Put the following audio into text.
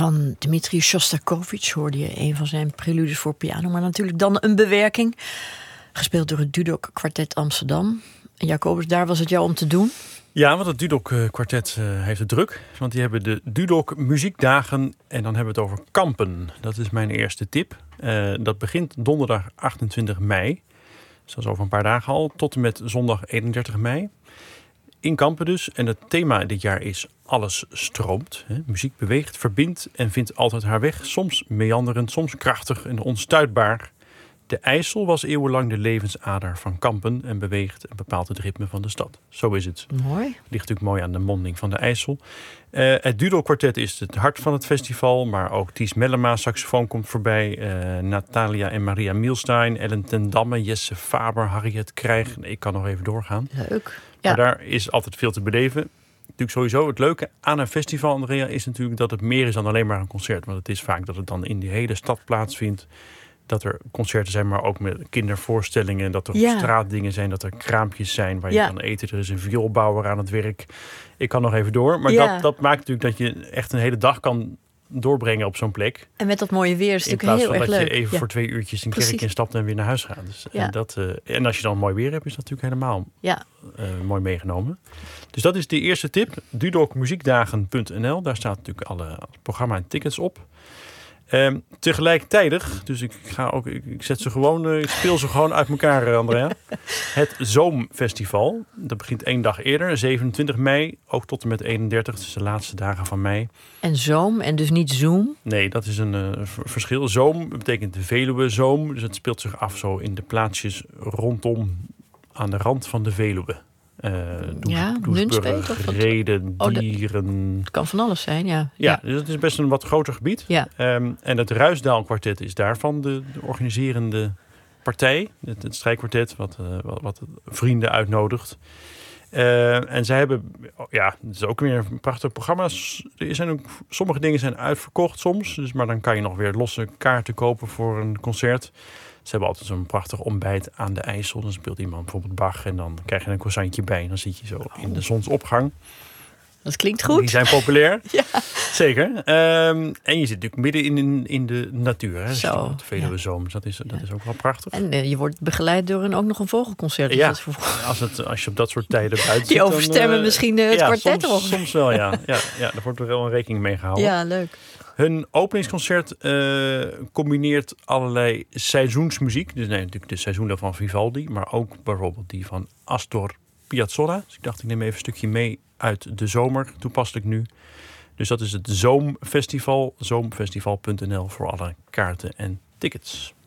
van Dmitri Shostakovich hoorde je een van zijn preludes voor piano. Maar natuurlijk dan een bewerking. Gespeeld door het Dudok Kwartet Amsterdam. En Jacobus, daar was het jou om te doen. Ja, want het Dudok Kwartet heeft het druk. Want die hebben de Dudok Muziekdagen. En dan hebben we het over Kampen. Dat is mijn eerste tip. Dat begint donderdag 28 mei. Dus dat is over een paar dagen al. Tot en met zondag 31 mei. In Kampen dus. En het thema dit jaar is Alles stroomt. Muziek beweegt, verbindt en vindt altijd haar weg. Soms meanderend, soms krachtig en onstuitbaar. De IJssel was eeuwenlang de levensader van Kampen en beweegt en bepaalt het ritme van de stad. Zo is het. Mooi. Ligt natuurlijk mooi aan de monding van de IJssel. Het Dudok Kwartet is het hart van het festival, maar ook Ties Mellema, saxofoon, komt voorbij. Natalia en Maria Mielstein, Ellen ten Damme, Jesse Faber, Harriet Krijg. Ik kan nog even doorgaan. Leuk. Ja. Maar daar is altijd veel te beleven. Natuurlijk sowieso het leuke aan een festival, Andrea, is natuurlijk dat het meer is dan alleen maar een concert. Want het is vaak dat het dan in die hele stad plaatsvindt. Dat er concerten zijn, maar ook met kindervoorstellingen. Dat er straatdingen zijn, dat er kraampjes zijn waar je kan eten. Er is een vioolbouwer aan het werk. Ik kan nog even door. Maar dat maakt natuurlijk dat je echt een hele dag kan doorbrengen op zo'n plek. En met dat mooie weer is het natuurlijk heel erg leuk. In plaats van dat je even voor 2 uurtjes een kerk instapt en weer naar huis gaat. Dus, en als je dan mooi weer hebt, is dat natuurlijk helemaal mooi meegenomen. Dus dat is de eerste tip. Dudokmuziekdagen.nl. Daar staat natuurlijk alle programma en tickets op. Tegelijkertijd, dus ik zet ze gewoon, ik speel ze gewoon uit elkaar, Andrea. Het Zoomfestival, dat begint 1 dag eerder, 27 mei, ook tot en met 31, dus de laatste dagen van mei. En Zoom, en dus niet Zoom? Nee, dat is een verschil. Zoom betekent de Veluwe Zoom, dus het speelt zich af zo in de plaatsjes rondom aan de rand van de Veluwe. Nunspeet, Reden, Dieren. Het kan van alles zijn, Ja, dus het is best een wat groter gebied. Ja. En het Ruisdaal Kwartet is daarvan de organiserende partij. Het strijkkwartet wat vrienden uitnodigt. En zij hebben, het is ook weer een prachtig programma. Sommige dingen zijn uitverkocht soms. Dus, maar dan kan je nog weer losse kaarten kopen voor een concert. Ze hebben altijd zo'n prachtig ontbijt aan de IJssel. Dan speelt iemand bijvoorbeeld Bach en dan krijg je een croissantje bij. En dan zit je zo in de zonsopgang. Dat klinkt goed. Die zijn populair. Ja. Zeker. En je zit natuurlijk midden in de natuur. Hè? Zo. Het Veluwe Zoom. Dat is ook wel prachtig. En je wordt begeleid door ook nog een vogelconcert. Dus als je op dat soort tijden buiten die overstemmen misschien het kwartet erop. Soms wel, ja. Daar wordt er wel een rekening mee gehouden. Ja, leuk. Hun openingsconcert combineert allerlei seizoensmuziek. Dus natuurlijk de seizoenen van Vivaldi, maar ook bijvoorbeeld die van Astor Piazzolla. Dus ik dacht, ik neem even een stukje mee uit de zomer, toepasselijk nu. Dus dat is het Zoomfestival, zoomfestival.nl voor alle kaarten en tickets.